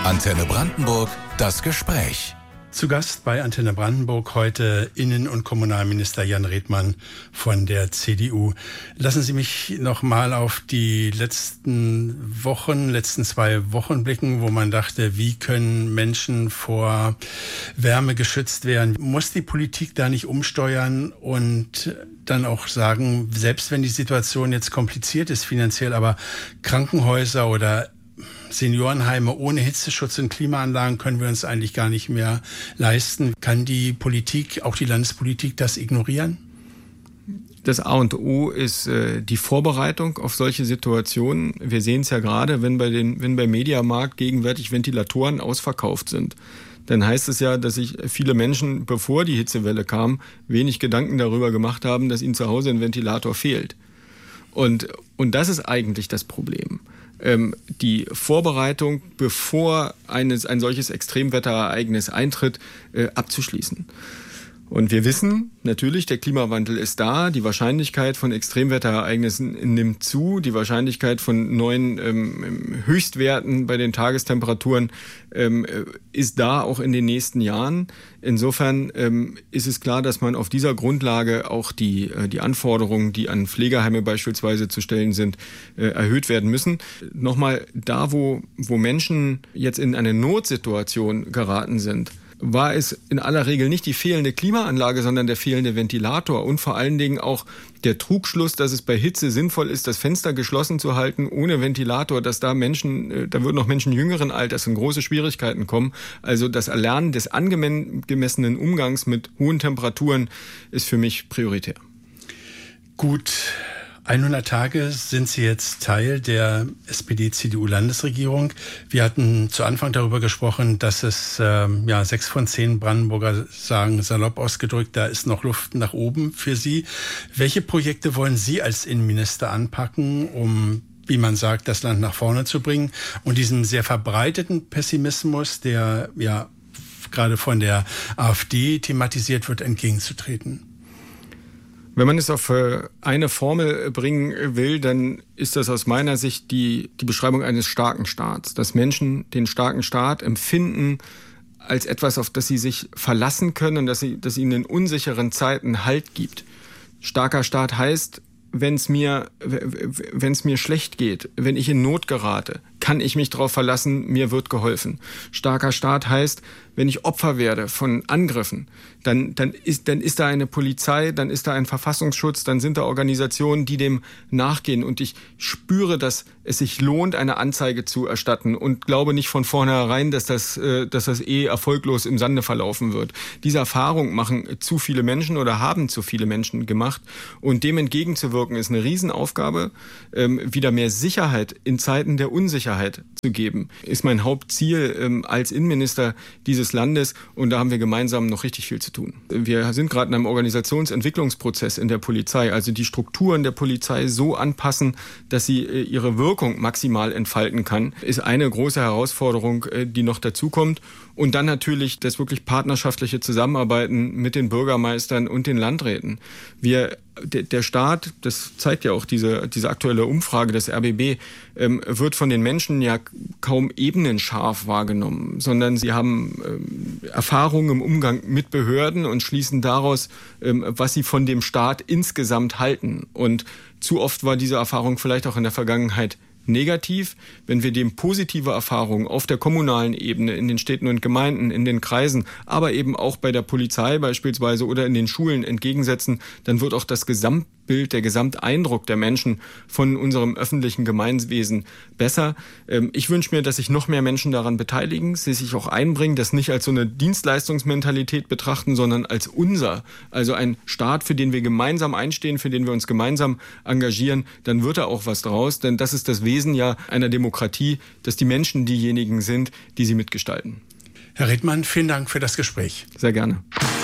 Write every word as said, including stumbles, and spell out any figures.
Antenne Brandenburg, das Gespräch. Zu Gast bei Antenne Brandenburg heute Innen- und Kommunalminister Jan Redmann von der C D U. Lassen Sie mich noch mal auf die letzten Wochen, letzten zwei Wochen blicken, wo man dachte, wie können Menschen vor Wärme geschützt werden? Muss die Politik da nicht umsteuern und dann auch sagen, selbst wenn die Situation jetzt kompliziert ist finanziell, aber Krankenhäuser oder Seniorenheime ohne Hitzeschutz und Klimaanlagen können wir uns eigentlich gar nicht mehr leisten. Kann die Politik, auch die Landespolitik, das ignorieren? Das A und O ist äh, die Vorbereitung auf solche Situationen. Wir sehen es ja gerade, wenn bei den, wenn beim Mediamarkt gegenwärtig Ventilatoren ausverkauft sind. Dann heißt es ja, dass sich viele Menschen, bevor die Hitzewelle kam, wenig Gedanken darüber gemacht haben, dass ihnen zu Hause ein Ventilator fehlt. Und, und das ist eigentlich das Problem. Ähm, die Vorbereitung, bevor eines, ein solches Extremwetterereignis eintritt, äh, abzuschließen. Und wir wissen natürlich, der Klimawandel ist da, die Wahrscheinlichkeit von Extremwetterereignissen nimmt zu, die Wahrscheinlichkeit von neuen ähm, Höchstwerten bei den Tagestemperaturen ähm, ist da auch in den nächsten Jahren. Insofern ähm, ist es klar, dass man auf dieser Grundlage auch die, äh, die Anforderungen, die an Pflegeheime beispielsweise zu stellen sind, äh, erhöht werden müssen. Nochmal, da wo, wo Menschen jetzt in eine Notsituation geraten sind, war es in aller Regel nicht die fehlende Klimaanlage, sondern der fehlende Ventilator und vor allen Dingen auch der Trugschluss, dass es bei Hitze sinnvoll ist, das Fenster geschlossen zu halten ohne Ventilator, dass da Menschen, da würden auch Menschen jüngeren Alters in große Schwierigkeiten kommen. Also das Erlernen des angemessenen Umgangs mit hohen Temperaturen ist für mich prioritär. Gut. hundert Tage sind Sie jetzt Teil der S P D C D U-Landesregierung. Wir hatten zu Anfang darüber gesprochen, dass es ähm, ja sechs von zehn Brandenburger sagen, salopp ausgedrückt, da ist noch Luft nach oben für Sie. Welche Projekte wollen Sie als Innenminister anpacken, um, wie man sagt, das Land nach vorne zu bringen und diesem sehr verbreiteten Pessimismus, der ja gerade von der AfD thematisiert wird, entgegenzutreten? Wenn man es auf eine Formel bringen will, dann ist das aus meiner Sicht die, die Beschreibung eines starken Staats. Dass Menschen den starken Staat empfinden als etwas, auf das sie sich verlassen können und dass, sie, dass ihnen in unsicheren Zeiten Halt gibt. Starker Staat heißt, wenn es mir, wenn es mir schlecht geht, wenn ich in Not gerate, kann ich mich darauf verlassen, mir wird geholfen. Starker Staat heißt, wenn ich Opfer werde von Angriffen, dann, dann, ist, dann ist da eine Polizei, dann ist da ein Verfassungsschutz, dann sind da Organisationen, die dem nachgehen. Und ich spüre, dass es sich lohnt, eine Anzeige zu erstatten und glaube nicht von vornherein, dass das, dass das eh erfolglos im Sande verlaufen wird. Diese Erfahrung machen zu viele Menschen oder haben zu viele Menschen gemacht. Und dem entgegenzuwirken, ist eine Riesenaufgabe. Ähm, wieder mehr Sicherheit in Zeiten der Unsicherheit zu geben, ist mein Hauptziel ähm, als Innenminister dieses Landes. Und da haben wir gemeinsam noch richtig viel zu tun. Wir sind gerade in einem Organisationsentwicklungsprozess in der Polizei, also die Strukturen der Polizei so anpassen, dass sie äh, ihre Wirkung maximal entfalten kann, ist eine große Herausforderung, äh, die noch dazukommt. Und dann natürlich das wirklich partnerschaftliche Zusammenarbeiten mit den Bürgermeistern und den Landräten. Wir, der, der Staat, das zeigt ja auch diese, diese aktuelle Umfrage des R B B, ähm, wird von den Menschen ja kaum ebenenscharf wahrgenommen, sondern sie haben ähm, Erfahrungen im Umgang mit Behörden und schließen daraus, ähm, was sie von dem Staat insgesamt halten. Und zu oft war diese Erfahrung vielleicht auch in der Vergangenheit negativ. Wenn wir dem positive Erfahrungen auf der kommunalen Ebene, in den Städten und Gemeinden, in den Kreisen, aber eben auch bei der Polizei beispielsweise oder in den Schulen entgegensetzen, dann wird auch das Gesamtbild, der Gesamteindruck der Menschen von unserem öffentlichen Gemeinwesen besser. Ich wünsche mir, dass sich noch mehr Menschen daran beteiligen, sie sich auch einbringen, das nicht als so eine Dienstleistungsmentalität betrachten, sondern als unser, also ein Staat, für den wir gemeinsam einstehen, für den wir uns gemeinsam engagieren, dann wird da auch was draus, denn das ist das Wesen ja einer Demokratie, dass die Menschen diejenigen sind, die sie mitgestalten. Herr Redmann, vielen Dank für das Gespräch. Sehr gerne.